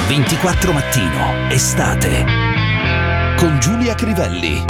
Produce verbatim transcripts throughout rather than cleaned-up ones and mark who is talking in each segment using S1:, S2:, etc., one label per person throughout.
S1: ventiquattro Mattino, estate, con Giulia Crivelli.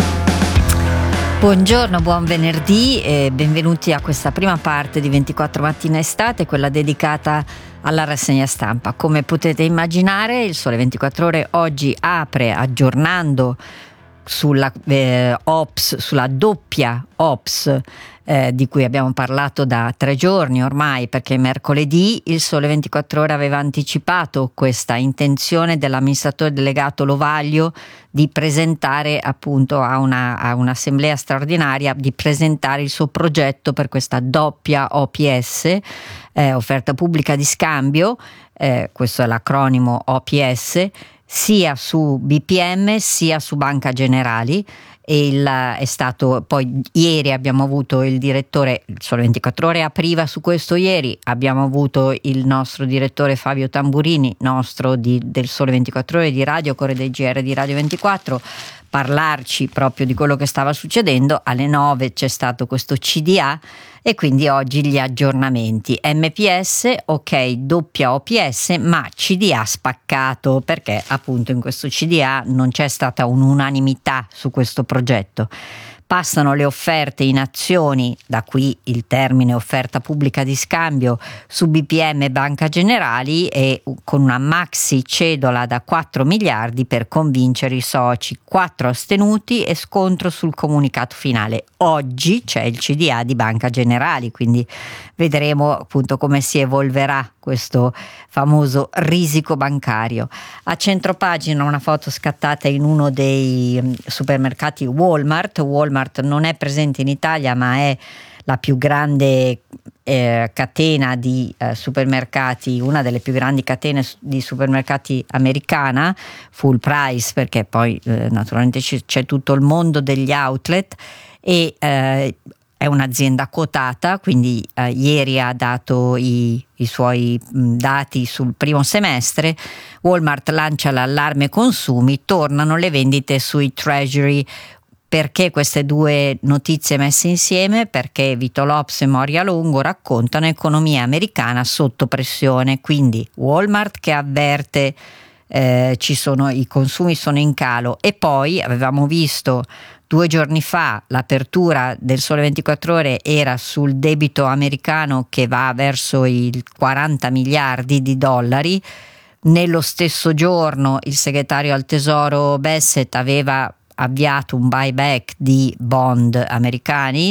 S2: Buongiorno, buon venerdì e benvenuti a questa prima parte di ventiquattro Mattina Estate, quella dedicata alla rassegna stampa. Come potete immaginare, il Sole ventiquattro Ore oggi apre aggiornando sulla eh, Ops, sulla doppia Ops eh, di cui abbiamo parlato da tre giorni ormai, perché mercoledì il Sole ventiquattro Ore aveva anticipato questa intenzione dell'amministratore delegato Lovaglio di presentare appunto a, una, a un'assemblea straordinaria, di presentare il suo progetto per questa doppia O P S, eh, offerta pubblica di scambio, eh, questo è l'acronimo O P S, sia su B P M sia su Banca Generali. E il, è stato poi ieri abbiamo avuto il direttore, il Sole ventiquattro Ore apriva su questo ieri, abbiamo avuto il nostro direttore Fabio Tamburini, nostro di, del Sole ventiquattro Ore di Radio, Corre dei G R di Radio ventiquattro, parlarci proprio di quello che stava succedendo. Alle nove c'è stato questo C D A e quindi oggi gli aggiornamenti. M P S, ok, doppia O P S, ma C D A spaccato, perché appunto in questo C D A non c'è stata un'unanimità su questo progetto. Passano le offerte in azioni, da qui il termine offerta pubblica di scambio, su B P M e Banca Generali, e con una maxi cedola da quattro miliardi per convincere i soci, quattro astenuti e scontro sul comunicato finale. Oggi c'è il C D A di Banca Generali, quindi vedremo appunto come si evolverà questo famoso risico bancario. A centropagina una foto scattata in uno dei supermercati Walmart. Walmart non è presente in Italia, ma è la più grande eh, catena di eh, supermercati, una delle più grandi catene di supermercati americana, full price, perché poi eh, naturalmente c'è, c'è tutto il mondo degli outlet, e eh, è un'azienda quotata, quindi eh, ieri ha dato i, i suoi mh, dati sul primo semestre. Walmart lancia l'allarme consumi, tornano le vendite sui treasury. Perché queste due notizie messe insieme? Perché Vito Lopes e Moria Longo raccontano economia americana sotto pressione, quindi Walmart che avverte eh, ci sono, i consumi sono in calo, e poi avevamo visto due giorni fa l'apertura del Sole ventiquattro Ore era sul debito americano che va verso i quaranta miliardi di dollari. Nello stesso giorno il segretario al Tesoro Bassett aveva avviato un buyback di bond americani,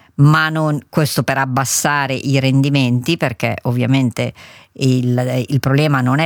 S2: ma non questo per abbassare i rendimenti, perché ovviamente il, il problema non è